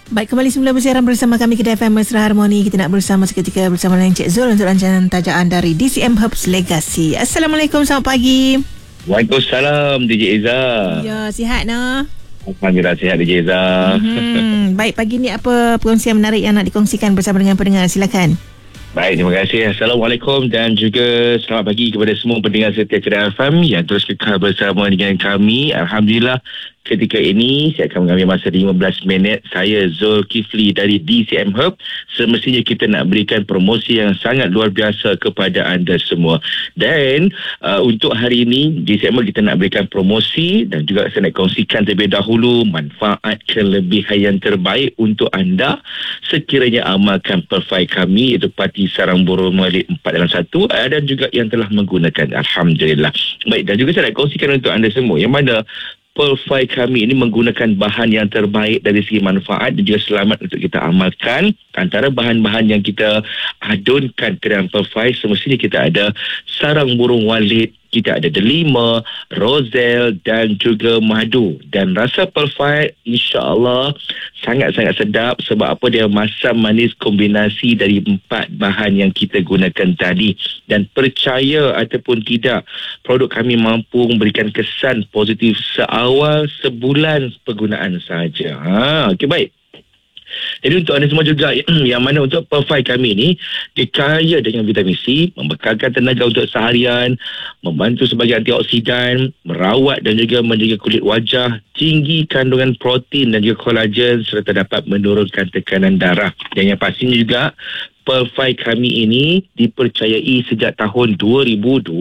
Baik, kembali semula bersiaran bersama kami Kedai FM Mesra Harmoni. Kita nak bersama seketika bersama dengan Encik Zul untuk rancangan tajaan dari DCM Herbs Legacy. Assalamualaikum, selamat pagi. Waalaikumsalam DJ Eza. Ya, sihat no? Alhamdulillah sihat DJ Eza. Baik, pagi ni apa perkongsian menarik yang nak dikongsikan bersama dengan pendengar? Silakan. Baik, terima kasih. Assalamualaikum dan juga selamat pagi kepada semua pendengar setia Kedai FM yang terus kekal bersama dengan kami. Alhamdulillah, ketika ini saya akan mengambil masa 15 minit. Saya Zulkifli dari DCM Herb. Semestinya kita nak berikan promosi yang sangat luar biasa kepada anda semua. Dan untuk hari ini DCM Herb kita nak berikan promosi dan juga saya nak kongsikan terlebih dahulu manfaat kelebihan yang terbaik untuk anda sekiranya amalkan perfai kami, iaitu parti sarang burung Malik 4 dalam 1 dan juga yang telah menggunakan. Alhamdulillah. Baik, dan juga saya nak kongsikan untuk anda semua yang mana Perfai kami ini menggunakan bahan yang terbaik dari segi manfaat dan juga selamat untuk kita amalkan. Antara bahan-bahan yang kita adunkan ke dalam Perfai, semestinya kita ada sarang burung walit, kita ada delima, rozel dan juga madu. Dan rasa Perfai insya-Allah sangat-sangat sedap. Sebab apa? Dia masam manis kombinasi dari 4 bahan yang kita gunakan tadi. Dan percaya ataupun tidak, produk kami mampu memberikan kesan positif seawal sebulan penggunaan sahaja. Okey, baik. Jadi untuk anda semua juga yang mana untuk Perfai kami ni, dia kaya dengan vitamin C, membekalkan tenaga untuk seharian, membantu sebagai antioksidan, merawat dan juga menjaga kulit wajah, tinggi kandungan protein dan juga kolagen serta dapat menurunkan tekanan darah. Dan yang pastinya juga Perfai kami ini dipercayai sejak tahun 2023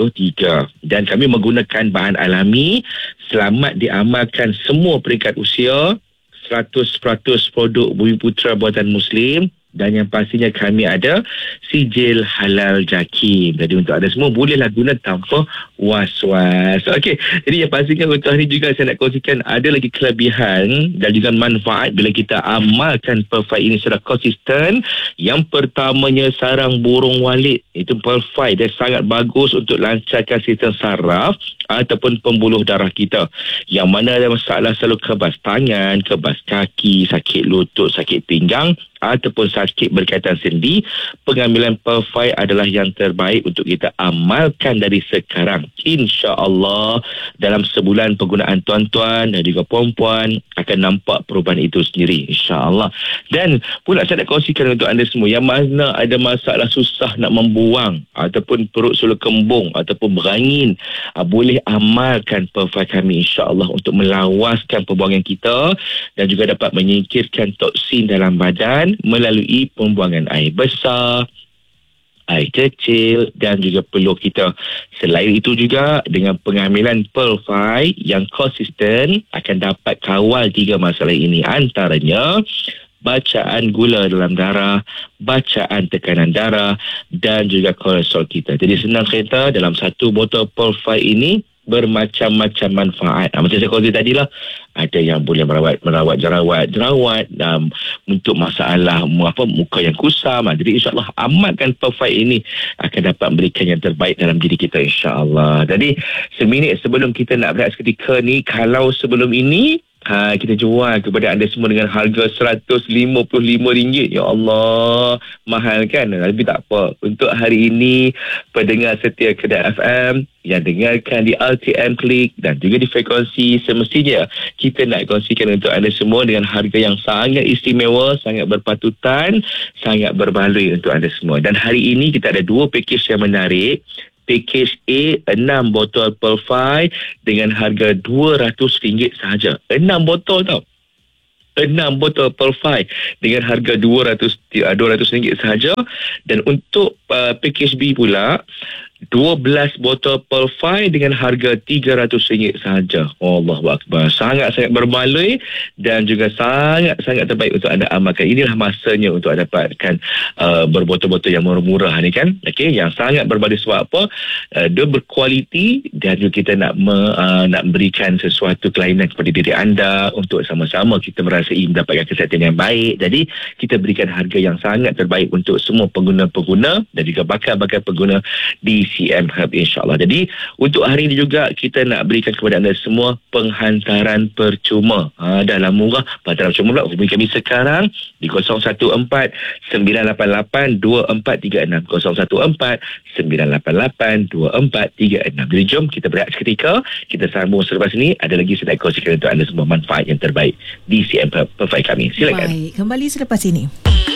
dan kami menggunakan bahan alami, selamat diamalkan semua peringkat usia, 100% produk Bumi Putra buatan Muslim, dan yang pastinya kami ada sijil halal JAKIM. Jadi untuk anda semua bolehlah guna tanpa was-was. Okey, jadi yang pastinya untuk hari juga saya nak kongsikan ada lagi kelebihan dan juga manfaat bila kita amalkan Perfai ini secara konsisten. Yang pertamanya sarang burung walit. Itu Perfai, dia sangat bagus untuk lancarkan sistem saraf ataupun pembuluh darah kita. Yang mana ada masalah selalu kebas tangan, kebas kaki, sakit lutut, sakit pinggang ataupun sakit berkaitan sendi, pengambilan Perfai adalah yang terbaik untuk kita amalkan dari sekarang. InsyaAllah dalam sebulan penggunaan tuan-tuan dan juga perempuan akan nampak perubahan itu sendiri, insyaAllah. Dan pula saya nak kongsikan untuk anda semua yang mana ada masalah susah nak membuang ataupun perut selalu kembung ataupun berangin, boleh amalkan Perfai kami insyaAllah untuk melawaskan pembuangan kita dan juga dapat menyingkirkan toksin dalam badan melalui pembuangan air besar, air kecil dan juga peluh kita. Selain itu juga dengan pengambilan Perfai yang konsisten akan dapat kawal 3 masalah ini, antaranya bacaan gula dalam darah, bacaan tekanan darah dan juga kolesterol kita. Jadi senang cerita, dalam 1 botol Perfai ini bermacam-macam manfaat. Macam saya kongsi tadilah, ada yang boleh merawat jerawat untuk masalah muka yang kusam. Jadi insyaAllah amalkan Perfai ini akan dapat memberikan yang terbaik dalam diri kita insyaAllah. Jadi seminit sebelum kita nak berehat seketika ni, kalau sebelum ini kita jual kepada anda semua dengan harga RM155. Ya Allah, mahal kan? Tapi tak apa. Untuk hari ini, pendengar setia Kedai FM yang dengarkan di RTM Klik dan juga di frekuensi, semestinya kita nak kongsikan untuk anda semua dengan harga yang sangat istimewa, sangat berpatutan, sangat berbaloi untuk anda semua. Dan hari ini kita ada 2 pakej yang menarik. Pakej A, 6 botol Perfai dengan harga RM200 sahaja. 6 botol tau. 6 botol Perfai dengan harga RM200 sahaja. Dan untuk pakej B pula, 12 botol Perfai dengan harga RM300 sahaja. Allahu Akbar. Sangat-sangat berbaloi dan juga sangat-sangat terbaik untuk anda amalkan. Inilah masanya untuk anda dapatkan berbotol-botol yang murah-murah ni kan. Okey, yang sangat berbaloi sebab apa? Dia berkualiti dan juga kita nak berikan sesuatu kelainan kepada diri anda untuk sama-sama kita merasai mendapatkan kesihatan yang baik. Jadi kita berikan harga yang sangat terbaik untuk semua pengguna-pengguna dan juga bakal-bakal pengguna di DCM Hub, insyaAllah. Jadi untuk hari ini juga kita nak berikan kepada anda semua penghantaran percuma. Dalam murah penghantaran percuma pula hubungi kami sekarang di 014-988-2436 014-988-2436. Jadi jom kita berehat seketika, kita sambung selepas ini. Ada lagi saya nak kongsikan untuk anda semua manfaat yang terbaik DCM Hub, provide kami. Silakan. Baik, kembali selepas ini.